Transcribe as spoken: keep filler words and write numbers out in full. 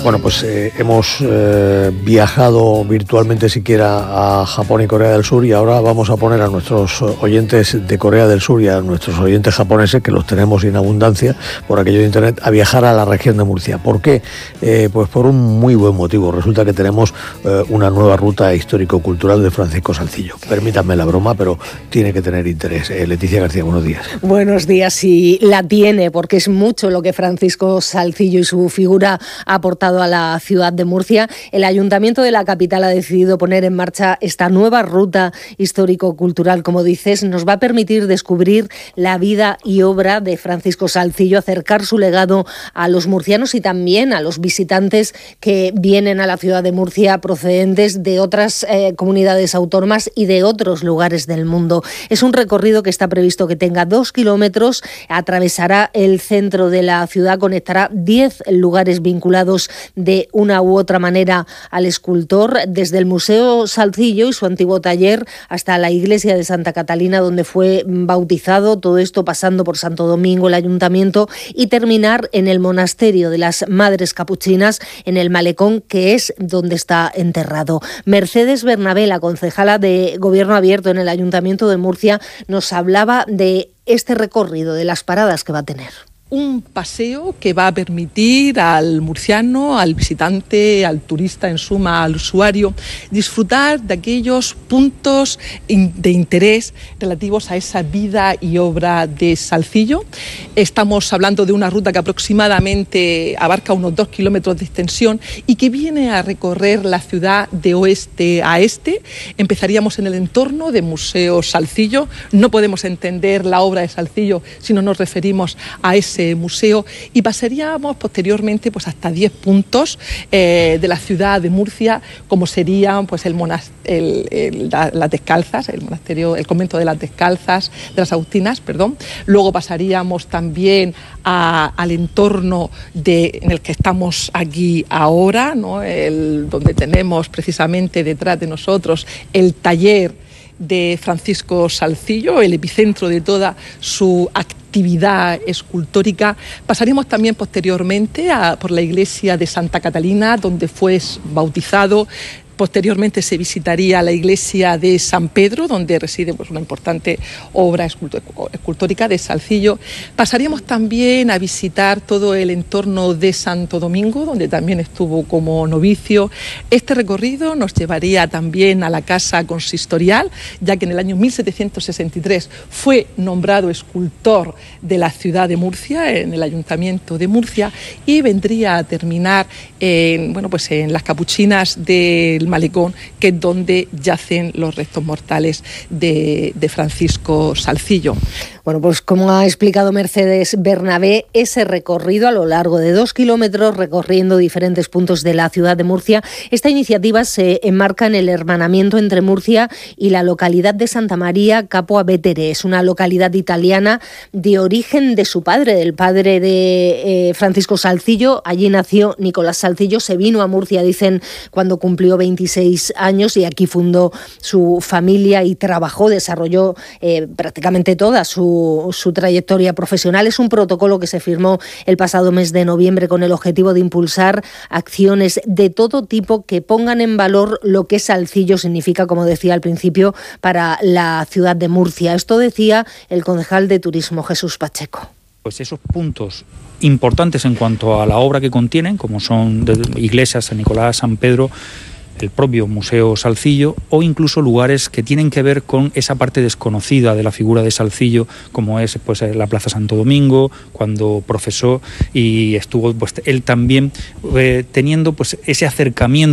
Bueno, pues eh, hemos eh, viajado virtualmente siquiera a Japón y Corea del Sur, y ahora vamos a poner a nuestros oyentes de Corea del Sur y a nuestros oyentes japoneses, que los tenemos en abundancia por aquello de internet, a viajar a la región de Murcia. ¿Por qué? Eh, pues por un muy buen motivo. Resulta que tenemos eh, una nueva ruta histórico-cultural de Francisco Salcillo. Permítanme la broma, pero tiene que tener interés. Eh, Leticia García, buenos días. Buenos días, sí, la tiene, porque es mucho lo que Francisco Salcillo y su figura ha aportado a la ciudad de Murcia. El Ayuntamiento de la capital ha decidido poner en marcha esta nueva ruta histórico-cultural. Como dices, nos va a permitir descubrir la vida y obra de Francisco Salcillo, acercar su legado a los murcianos y también a los visitantes que vienen a la ciudad de Murcia procedentes de otras eh, comunidades autónomas y de otros lugares del mundo. Es un recorrido que está previsto que tenga dos kilómetros, atravesará el centro de la ciudad, conectará diez lugares vinculados de una u otra manera al escultor, desde el Museo Salcillo y su antiguo taller hasta la iglesia de Santa Catalina, donde fue bautizado, todo esto pasando por Santo Domingo, el ayuntamiento, y terminar en el monasterio de las Madres Capuchinas, en el Malecón, que es donde está enterrado. Mercedes Bernabé, la concejala de Gobierno Abierto en el Ayuntamiento de Murcia, nos hablaba de este recorrido, de las paradas que va a tener. Un paseo que va a permitir al murciano, al visitante, al turista, en suma, al usuario, disfrutar de aquellos puntos de interés relativos a esa vida y obra de Salcillo. Estamos hablando de una ruta que aproximadamente abarca unos dos kilómetros de extensión y que viene a recorrer la ciudad de oeste a este. Empezaríamos en el entorno del Museo Salcillo. No podemos entender la obra de Salcillo si no nos referimos a ese museo, y pasaríamos posteriormente pues hasta diez puntos eh, de la ciudad de Murcia, como serían pues el, monas, el, el la, las Descalzas, el monasterio, el convento de las Descalzas, de las Agustinas, perdón. Luego pasaríamos también a, al entorno de, en el que estamos aquí ahora, ¿no? El, donde tenemos precisamente detrás de nosotros el taller de Francisco Salcillo, el epicentro de toda su actividad escultórica. Pasaríamos también posteriormente a, por la iglesia de Santa Catalina, donde fue bautizado. Posteriormente se visitaría la iglesia de San Pedro, donde reside pues, una importante obra escultórica de Salcillo. Pasaríamos también a visitar todo el entorno de Santo Domingo, donde también estuvo como novicio. Este recorrido nos llevaría también a la Casa Consistorial, ya que en el año mil setecientos sesenta y tres fue nombrado escultor de la ciudad de Murcia, en el Ayuntamiento de Murcia, y vendría a terminar en, bueno, pues en las Capuchinas del Malecón, que es donde yacen los restos mortales de, de Francisco Salcillo. Bueno, pues como ha explicado Mercedes Bernabé, ese recorrido a lo largo de dos kilómetros, recorriendo diferentes puntos de la ciudad de Murcia, esta iniciativa se enmarca en el hermanamiento entre Murcia y la localidad de Santa María Capua Vetere. Es una localidad italiana de origen de su padre, del padre de eh, Francisco Salcillo. Allí nació Nicolás Salcillo, se vino a Murcia, dicen, cuando cumplió veintiséis años, y aquí fundó su familia y trabajó, desarrolló eh, prácticamente toda su su trayectoria profesional. Es un protocolo que se firmó el pasado mes de noviembre con el objetivo de impulsar acciones de todo tipo que pongan en valor lo que Salcillo significa, como decía al principio, para la ciudad de Murcia. Esto decía el concejal de Turismo, Jesús Pacheco. Pues esos puntos importantes en cuanto a la obra que contienen, como son de iglesias, San Nicolás, San Pedro, el propio Museo Salcillo, o incluso lugares que tienen que ver con esa parte desconocida de la figura de Salcillo, como es pues la Plaza Santo Domingo, cuando profesó y estuvo pues él también eh, teniendo pues ese acercamiento